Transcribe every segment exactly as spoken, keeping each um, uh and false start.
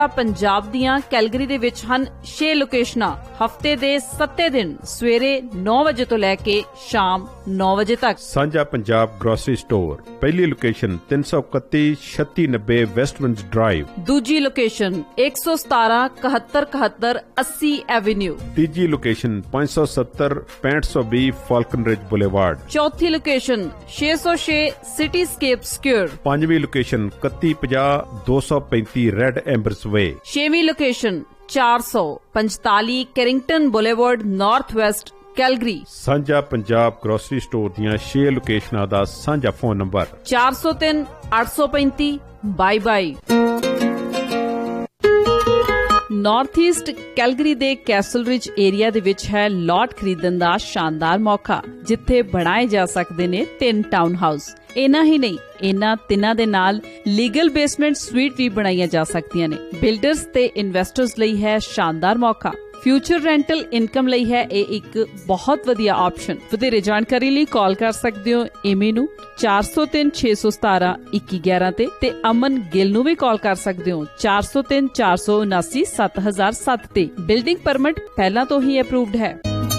ਪੰਜਾਬ ਦੀਆਂ ਕੈਲਗਰੀ ਦੇ ਵਿੱਚ ਹਨ ਛੇ ਲੋਕੇਸ਼ਨਾਂ। ਹਫਤੇ ਦੇ ਸੱਤੇ ਦਿਨ ਸਵੇਰੇ ਨੌ ਵਜੇ ਤੋਂ ਲੈ ਕੇ ਸ਼ਾਮ ਨੌ ਵਜੇ ਤੱਕ। ਸਾਂਝਾ ਪੰਜਾਬ ਗਰੋਸਰੀ ਸਟੋਰ, ਪਹਿਲੀ ਲੋਕੇਸ਼ਨ ਤਿੰਨ ਸੌ ਇਕੱਤੀ ਛੱਤੀ ਨੱਬੇ ਵੈਸਟਵਿੰਡ ਡਰਾਈਵ। ਦੂਜੀ ਲੋਕੇਸ਼ਨ ਇੱਕ ਸੌ ਸਤਾਰਾਂ ਇਕਹੱਤਰ ਇਕਹੱਤਰ ਅੱਸੀ ਐਵੇਨਿਊ। ਤੀਜੀ ਲੋਕੇਸ਼ਨ ਪੰਜ ਸੌ ਸੱਤਰ ਪੈਂਹਠ ਸੌ ਵੀਹ ਫਾਲਕਨ ਰਿਜ ਬੁਲੇਵਾਰਡ। ਚੌਥੀ ਲੋਕੇਸ਼ਨ ਛੇ ਸੌ ਛੇ ਸਿਟੀ ਸਕੇਪ ਸਕੁਅਰ। ਪੰਜਵੀਂ ਲੋਕੇਸ਼ਨ ਇਕੱਤੀ ਪੰਜਾਹ ਦੋ ਸੌ ਪੈਂਤੀ ਰੈਡ ਐਂਬਰਸ ਵੇ। ਛੇਵੀਂ ਲੋਕੇਸ਼ਨ ਚਾਰ ਸੌ ਪੰਤਾਲੀ ਕੈਰਿੰਗਟਨ ਬੁਲੇਵਾਰਡ ਨਾਰਥ ਵੈਸਟ ਕੈਲਗਰੀ। ਸਾਂਝਾ ਪੰਜਾਬ ਗਰੋਸਰੀ ਸਟੋਰ ਦੀਆਂ ਛੇ ਲੋਕੇਸ਼ਨਾਂ ਦਾ ਸਾਂਝਾ ਫੋਨ ਨੰਬਰ ਚਾਰ ਸੌ ਤਿੰਨ ਅੱਠ ਸੌ ਪੈਂਤੀ ਬਾਈ ਬਾਈ। ਨਾਰਥ ਈਸਟ ਕੈਲਗਰੀ ਦੇ ਕੈਸਲ ਰਿਜ ਏਰੀਆ ਦੇ ਵਿੱਚ ਹੈ ਲਾਟ ਖਰੀਦਣ ਦਾ ਸ਼ਾਨਦਾਰ ਮੌਕਾ, ਜਿੱਥੇ ਬਣਾਏ ਜਾ ਸਕਦੇ ਨੇ ਤਿੰਨ ਟਾਊਨ ਹਾਊਸ। ਇੰਨਾ ਹੀ ਨਹੀਂ, ਇਹਨਾਂ ਤਿੰਨਾਂ ਦੇ ਨਾਲ ਲੀਗਲ ਬੇਸਮੈਂਟ ਸਵੀਟ ਵੀ ਬਣਾਈਆਂ ਜਾ ਸਕਦੀਆਂ ਨੇ। ਬਿਲਡਰਸ ਤੇ ਇਨਵੈਸਟਰਸ ਲਈ ਹੈ ਸ਼ਾਨਦਾਰ ਮੌਕਾ। ਫਿਊਚਰ ਰੈਂਟਲ ਇਨਕਮ ਲਈ ਹੈ ਇਹ ਇੱਕ ਬਹੁਤ ਵਧੀਆ ਆਪਸ਼ਨ। ਵਧੇਰੇ ਜਾਣਕਾਰੀ ਲਈ ਕਾਲ ਕਰ ਸਕਦੇ ਹੋ ਏਮੀ ਨੂੰ ਚਾਰ ਸੌ ਤਿੰਨ ਛੇ ਸੌ ਸਤਾਰਾਂ ਇੱਕੀ ਗਿਆਰਾਂ ਤੇ ਤੇ ਅਮਨ ਗਿੱਲ ਨੂੰ ਵੀ ਕਾਲ ਕਰ ਸਕਦੇ ਹੋ ਚਾਰ ਸੌ ਤਿੰਨ ਚਾਰ ਸੌ ਉਨਾਸੀ ਸੱਤ ਹਜ਼ਾਰ ਸੱਤ ਤੇ। ਬਿਲਡਿੰਗ ਪਰਮਿਟ ਪਹਿਲਾਂ ਤੋਂ ਹੀ ਅਪਰੂਵਡ ਹੈ।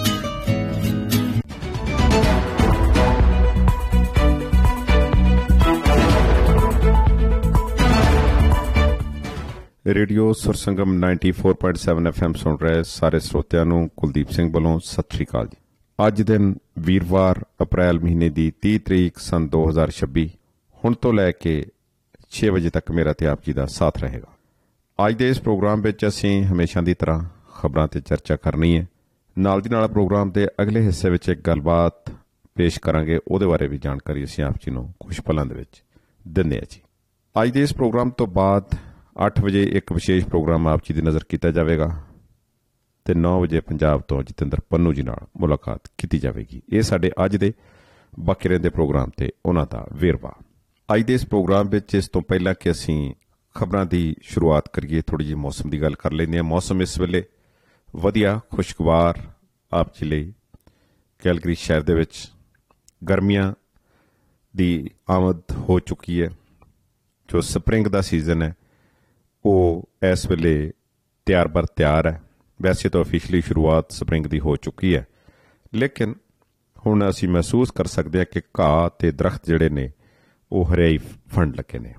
Radio ਸੁਰਸੰਗਮ ninety four point seven F M ਸੁਣ ਰਹੇ ਸਾਰੇ ਸਰੋਤਿਆਂ ਨੂੰ ਕੁਲਦੀਪ ਸਿੰਘ ਵੱਲੋਂ ਸਤਿ ਸ਼੍ਰੀ ਅਕਾਲ ਜੀ। ਅੱਜ ਦਿਨ ਵੀਰਵਾਰ ਅਪ੍ਰੈਲ ਮਹੀਨੇ ਦੀ ਤੀਹ ਤਰੀਕ ਸੰਨ ਦੋ ਹਜ਼ਾਰ ਛੱਬੀ। ਹੁਣ ਤੋਂ ਲੈ ਕੇ ਛੇ ਵਜੇ ਤੱਕ ਮੇਰਾ ਤੇ ਆਪ ਜੀ ਦਾ ਸਾਥ ਰਹੇਗਾ। ਅੱਜ ਦੇ ਇਸ ਪ੍ਰੋਗਰਾਮ ਵਿੱਚ ਅਸੀਂ ਹਮੇਸ਼ਾ ਦੀ ਤਰ੍ਹਾਂ ਖਬਰਾਂ ਤੇ ਚਰਚਾ ਕਰਨੀ ਹੈ। ਨਾਲ ਦੀ ਨਾਲ ਪ੍ਰੋਗਰਾਮ ਦੇ ਅਗਲੇ ਹਿੱਸੇ ਵਿੱਚ ਇੱਕ ਗੱਲਬਾਤ ਪੇਸ਼ ਕਰਾਂਗੇ, ਉਹਦੇ ਬਾਰੇ ਵੀ ਜਾਣਕਾਰੀ ਅਸੀਂ ਆਪ ਜੀ ਨੂੰ ਕੁਝ ਪਲਾਂ ਦੇ ਵਿੱਚ ਦਿੰਦੇ ਹਾਂ ਜੀ। ਅੱਜ ਦੇ ਇਸ ਪ੍ਰੋਗਰਾਮ ਤੋਂ ਬਾਅਦ ਅੱਠ ਵਜੇ ਇੱਕ ਵਿਸ਼ੇਸ਼ ਪ੍ਰੋਗਰਾਮ ਆਪ ਜੀ ਦੀ ਨਜ਼ਰ ਕੀਤਾ ਜਾਵੇਗਾ ਤੇ ਨੌ ਵਜੇ ਪੰਜਾਬ ਤੋਂ ਜਤਿੰਦਰ ਪੰਨੂ ਜੀ ਨਾਲ ਮੁਲਾਕਾਤ ਕੀਤੀ ਜਾਵੇਗੀ। ਇਹ ਸਾਡੇ ਅੱਜ ਦੇ ਬਾਕੀ ਰਹਿੰਦੇ ਪ੍ਰੋਗਰਾਮ ਤੇ ਉਹਨਾਂ ਦਾ ਵੇਰਵਾ। ਅੱਜ ਦੇ ਇਸ ਪ੍ਰੋਗਰਾਮ ਵਿੱਚ ਇਸ ਤੋਂ ਪਹਿਲਾਂ ਕਿ ਅਸੀਂ ਖਬਰਾਂ ਦੀ ਸ਼ੁਰੂਆਤ ਕਰੀਏ, ਥੋੜ੍ਹੀ ਜਿਹੀ ਮੌਸਮ ਦੀ ਗੱਲ ਕਰ ਲੈਂਦੇ ਹਾਂ। ਮੌਸਮ ਇਸ ਵੇਲੇ ਵਧੀਆ ਖੁਸ਼ਗਵਾਰ ਆਪ ਜੀ ਲਈ ਕੈਲਗਰੀ ਸ਼ਹਿਰ ਦੇ ਵਿੱਚ ਗਰਮੀਆਂ ਦੀ ਆਮਦ ਹੋ ਚੁੱਕੀ ਹੈ। ਜੋ ਸਪਰਿੰਗ ਦਾ ਸੀਜ਼ਨ ਹੈ ਉਹ ਇਸ ਵੇਲੇ ਤਿਆਰ ਬਰ ਤਿਆਰ ਹੈ। ਵੈਸੇ ਤਾਂ ਅਫੀਸ਼ਲੀ ਸ਼ੁਰੂਆਤ ਸਪਰਿੰਗ ਦੀ ਹੋ ਚੁੱਕੀ ਹੈ, ਲੇਕਿਨ ਹੁਣ ਅਸੀਂ ਮਹਿਸੂਸ ਕਰ ਸਕਦੇ ਹਾਂ ਕਿ ਘਾਹ ਅਤੇ ਦਰਖਤ ਜਿਹੜੇ ਨੇ ਉਹ ਹਰਿਆਈ ਫੰਡ ਲੱਗੇ ਨੇ।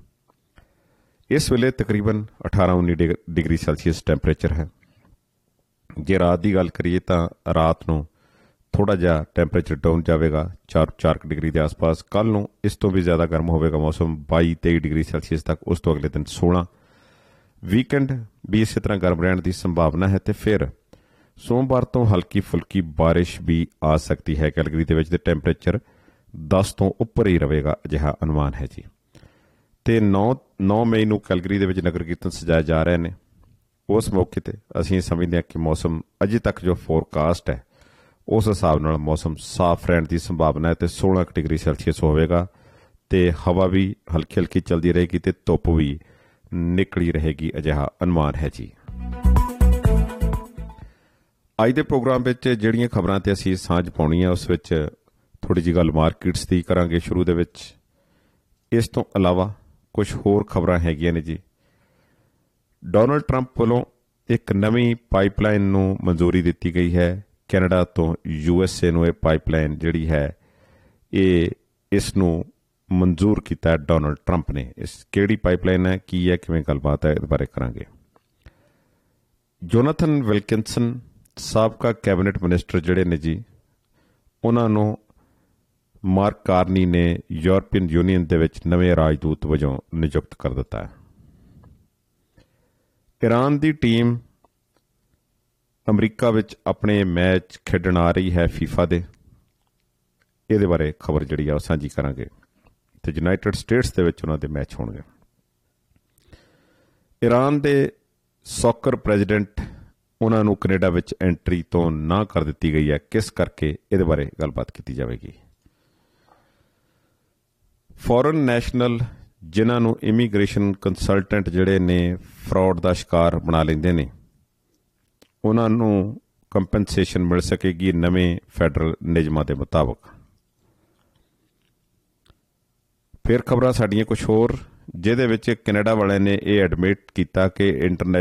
ਇਸ ਵੇਲੇ ਤਕਰੀਬਨ ਅਠਾਰਾਂ ਉੱਨੀ ਡਿਗਰੀ ਸੈਲਸੀਅਸ ਟੈਂਪਰੇਚਰ ਹੈ। ਜੇ ਰਾਤ ਦੀ ਗੱਲ ਕਰੀਏ ਤਾਂ ਰਾਤ ਨੂੰ ਥੋੜ੍ਹਾ ਜਿਹਾ ਟੈਂਪਰੇਚਰ ਡਾਊਨ ਜਾਵੇਗਾ, ਚਾਰ ਚਾਰ ਡਿਗਰੀ ਦੇ ਆਸ-ਪਾਸ। ਕੱਲ੍ਹ ਨੂੰ ਇਸ ਤੋਂ ਵੀ ਜ਼ਿਆਦਾ ਗਰਮ ਹੋਵੇਗਾ ਮੌਸਮ, ਬਾਈ ਤੇਈ ਡਿਗਰੀ ਸੈਲਸੀਅਸ ਤੱਕ। ਉਸ ਤੋਂ ਅਗਲੇ ਦਿਨ ਸੋਲਾਂ। ਵੀਕਐਂਡ ਵੀ ਇਸੇ ਤਰ੍ਹਾਂ ਗਰਮ ਰਹਿਣ ਦੀ ਸੰਭਾਵਨਾ ਹੈ ਤੇ ਫਿਰ ਸੋਮਵਾਰ ਤੋਂ ਹਲਕੀ ਫੁਲਕੀ ਬਾਰਿਸ਼ ਵੀ ਆ ਸਕਦੀ ਹੈ। ਕੈਲਗਰੀ ਦੇ ਵਿੱਚ ਦੇ ਟੈਂਪਰੇਚਰ ਦਸ ਤੋਂ ਉੱਪਰ ਹੀ ਰਹੇਗਾ, ਅਜਿਹਾ ਅਨੁਮਾਨ ਹੈ ਜੀ। ਤੇ ਨੌ ਨੌ ਮਈ ਨੂੰ ਕੈਲਗਰੀ ਦੇ ਵਿੱਚ ਨਗਰ ਕੀਰਤਨ ਸਜਾਏ ਜਾ ਰਹੇ ਨੇ। ਉਸ ਮੌਕੇ ਤੇ ਅਸੀਂ ਸਮਝਦੇ ਹਾਂ ਕਿ ਮੌਸਮ ਅਜੇ ਤੱਕ ਜੋ ਫੋਰਕਾਸਟ ਹੈ ਉਸ ਹਿਸਾਬ ਨਾਲ ਮੌਸਮ ਸਾਫ਼ ਰਹਿਣ ਦੀ ਸੰਭਾਵਨਾ ਹੈ ਤੇ ਸੋਲਾਂ ਡਿਗਰੀ ਸੈਲਸੀਅਸ ਹੋਵੇਗਾ ਤੇ ਹਵਾ ਵੀ ਹਲਕੀ ਹਲਕੀ ਚੱਲਦੀ ਰਹੇਗੀ ਤੇ ਧੁੱਪ ਵੀ ਨਿਕਲੀ ਰਹੇਗੀ, ਅਜਿਹਾ ਅਨੁਮਾਨ ਹੈ ਜੀ। ਅੱਜ ਦੇ ਪ੍ਰੋਗਰਾਮ ਵਿੱਚ ਜਿਹੜੀਆਂ ਖਬਰਾਂ ਤੇ ਅਸੀਂ ਸਾਂਝ ਪਾਉਣੀ ਹੈ ਉਸ ਵਿੱਚ ਥੋੜ੍ਹੀ ਜਿਹੀ ਗੱਲ ਮਾਰਕੀਟਸ ਦੀ ਕਰਾਂਗੇ ਸ਼ੁਰੂ ਦੇ ਵਿੱਚ। ਇਸ ਤੋਂ ਇਲਾਵਾ ਕੁਝ ਹੋਰ ਖਬਰਾਂ ਹੈਗੀਆਂ ਨੇ ਜੀ। ਡੋਨਲਡ ਟਰੰਪ ਵੱਲੋਂ ਇੱਕ ਨਵੀਂ ਪਾਈਪਲਾਈਨ ਨੂੰ ਮਨਜ਼ੂਰੀ ਦਿੱਤੀ ਗਈ ਹੈ। ਕੈਨੇਡਾ ਤੋਂ ਯੂ ਐਸ ਏ ਨੂੰ ਇਹ ਪਾਈਪਲਾਈਨ ਜਿਹੜੀ ਹੈ ਇਹ ਇਸ ਨੂੰ ਮਨਜ਼ੂਰ ਕੀਤਾ ਡੋਨਲਡ ਟਰੰਪ ਨੇ। ਇਸ ਕਿਹੜੀ ਪਾਈਪਲਾਈਨ ਹੈ, ਕੀ ਹੈ, ਕਿਵੇਂ ਗੱਲਬਾਤ ਹੈ, ਇਹਦੇ ਬਾਰੇ ਕਰਾਂਗੇ। ਜੋਨਾਥਨ ਵਿਲਕਿੰਸਨ ਸਾਬਕਾ ਕੈਬਨਿਟ ਮਿਨਿਸਟਰ ਜਿਹੜੇ ਨੇ ਜੀ, ਉਹਨਾਂ ਨੂੰ ਮਾਰਕ ਕਾਰਨੀ ਨੇ ਯੂਰਪੀਅਨ ਯੂਨੀਅਨ ਦੇ ਵਿੱਚ ਨਵੇਂ ਰਾਜਦੂਤ ਵਜੋਂ ਨਿਯੁਕਤ ਕਰ ਦਿੱਤਾ ਹੈ। ਈਰਾਨ ਦੀ ਟੀਮ ਅਮਰੀਕਾ ਵਿੱਚ ਆਪਣੇ ਮੈਚ ਖੇਡਣ ਆ ਰਹੀ ਹੈ ਫੀਫਾ ਦੇ। ਇਹਦੇ ਬਾਰੇ ਖਬਰ ਜਿਹੜੀ ਆ ਉਹ ਸਾਂਝੀ ਕਰਾਂਗੇ ਤੇ ਯੂਨਾਈਟਿਡ ਸਟੇਟਸ ਦੇ ਵਿੱਚ ਉਹਨਾਂ ਦੇ ਮੈਚ ਹੋਣਗੇ। ਈਰਾਨ ਦੇ ਸੌਕਰ ਪ੍ਰੈਜ਼ੀਡੈਂਟ, ਉਹਨਾਂ ਨੂੰ ਕੈਨੇਡਾ ਵਿੱਚ ਐਂਟਰੀ ਤੋਂ ਨਾ ਕਰ ਦਿੱਤੀ ਗਈ ਹੈ। ਕਿਸ ਕਰਕੇ, ਇਹਦੇ ਬਾਰੇ ਗੱਲਬਾਤ ਕੀਤੀ ਜਾਵੇਗੀ। ਫੋਰਨ ਨੈਸ਼ਨਲ ਜਿਨ੍ਹਾਂ ਨੂੰ ਇਮੀਗ੍ਰੇਸ਼ਨ ਕੰਸਲਟੈਂਟ ਜਿਹੜੇ ਨੇ ਫਰਾਡ ਦਾ ਸ਼ਿਕਾਰ ਬਣਾ ਲੈਂਦੇ ਨੇ, ਉਹਨਾਂ ਨੂੰ ਕੰਪਨਸੇਸ਼ਨ ਮਿਲ ਸਕੇਗੀ ਨਵੇਂ ਫੈਡਰਲ ਨਿਯਮਾਂ ਦੇ ਮੁਤਾਬਕ। ਫਿਰ ਖਬਰਾਂ ਸਾਡੀਆਂ ਕੁਝ ਹੋਰ ਜਿਹਦੇ ਵਿੱਚ ਕੈਨੇਡਾ ਵਾਲਿਆਂ ਨੇ ਇਹ ਐਡਮਿਟ ਕੀਤਾ ਕਿ ਇੰਟਰਨੈਸ਼ਨਲ